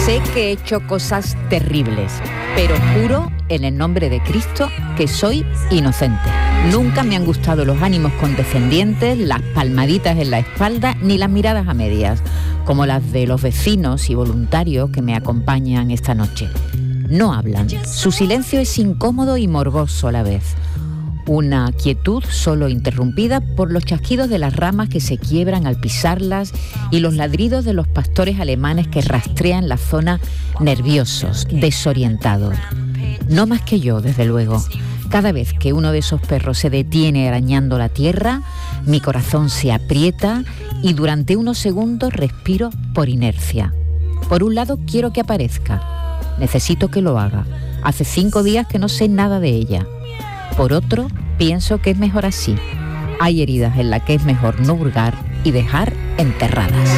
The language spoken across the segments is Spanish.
Sé que he hecho cosas terribles, pero juro en el nombre de Cristo que soy inocente. Nunca me han gustado los ánimos condescendientes, las palmaditas en la espalda, ni las miradas a medias, como las de los vecinos y voluntarios que me acompañan esta noche. No hablan. Su silencio es incómodo y morboso a la vez. Una quietud solo interrumpida por los chasquidos de las ramas que se quiebran al pisarlas y los ladridos de los pastores alemanes que rastrean la zona nerviosos, desorientados. No más que yo, desde luego. Cada vez que uno de esos perros se detiene arañando la tierra, mi corazón se aprieta y durante unos segundos respiro por inercia. Por un lado, quiero que aparezca. Necesito que lo haga. Hace 5 días que no sé nada de ella. Por otro, pienso que es mejor así. Hay heridas en las que es mejor no hurgar y dejar enterradas.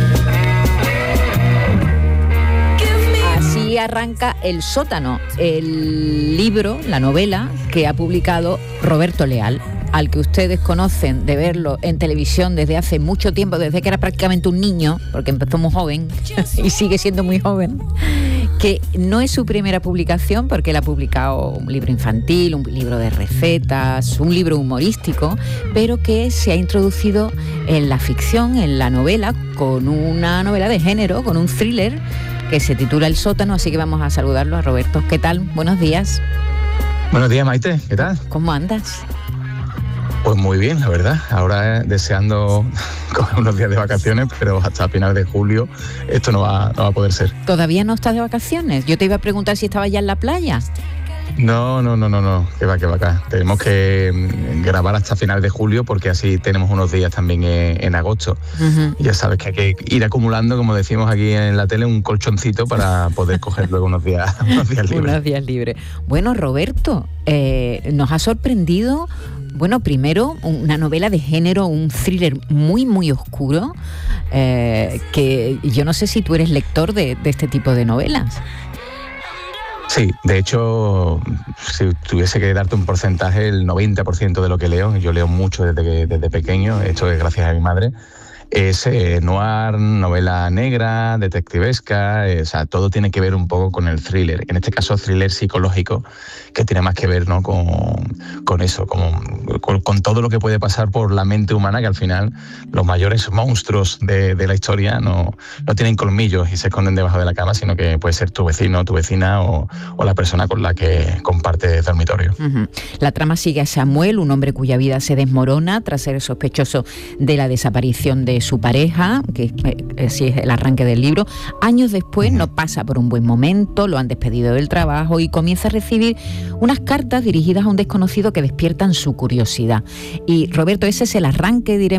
Así arranca El sótano, el libro, la novela que ha publicado Roberto Leal, al que ustedes conocen de verlo en televisión desde hace mucho tiempo, desde que era prácticamente un niño, porque empezó muy joven y sigue siendo muy joven, que no es su primera publicación porque él ha publicado un libro infantil, un libro de recetas, un libro humorístico, pero que se ha introducido en la ficción, en la novela, con una novela de género, con un thriller que se titula El sótano, así que vamos a saludarlo a Roberto. ¿Qué tal? Buenos días. Buenos días, Maite. ¿Qué tal? ¿Cómo andas? Pues muy bien, la verdad. Ahora deseando coger unos días de vacaciones, pero hasta final de julio esto no va a poder ser. ¿Todavía no estás de vacaciones? Yo te iba a preguntar si estabas ya en la playa. No. Que va acá. Tenemos que grabar hasta final de julio porque así tenemos unos días también en agosto. Uh-huh. Y ya sabes que hay que ir acumulando, como decimos aquí en la tele, un colchoncito para poder coger luego unos días libres. Unos días libres. Bueno, Roberto, nos ha sorprendido. Bueno, primero, una novela de género, un thriller muy, muy oscuro, que yo no sé si tú eres lector de este tipo de novelas. Sí, de hecho, si tuviese que darte un porcentaje, el 90% de lo que leo, yo leo mucho desde pequeño, esto es gracias a mi madre, es noir, novela negra, detectivesca, o sea, todo tiene que ver un poco con el thriller. En este caso, thriller psicológico, que tiene más que ver, ¿no?, con eso, con todo lo que puede pasar por la mente humana, que al final los mayores monstruos de la historia no tienen colmillos y se esconden debajo de la cama, sino que puede ser tu vecino, tu vecina o la persona con la que compartes dormitorio. Uh-huh. La trama sigue a Samuel, un hombre cuya vida se desmorona tras ser sospechoso de la desaparición de su pareja, que así es el arranque del libro. Años después no pasa por un buen momento, lo han despedido del trabajo y comienza a recibir unas cartas dirigidas a un desconocido que despiertan su curiosidad. Y Roberto, ese es el arranque, diremos,